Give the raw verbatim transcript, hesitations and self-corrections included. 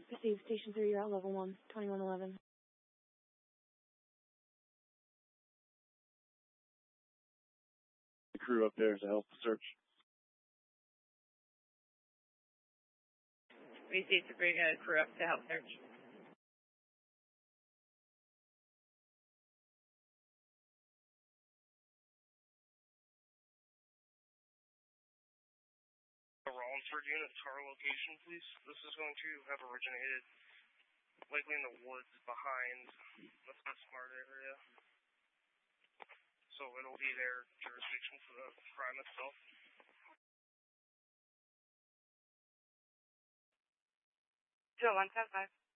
Received. Station three, you're at level one, twenty-one eleven. The crew up there to help the search. Received to bring a crew up to help search. The Rollinsford unit to our location, please. This is going to have originated likely in the woods behind the Smart area. So it'll be their jurisdiction for the crime itself. Joe, one seven five.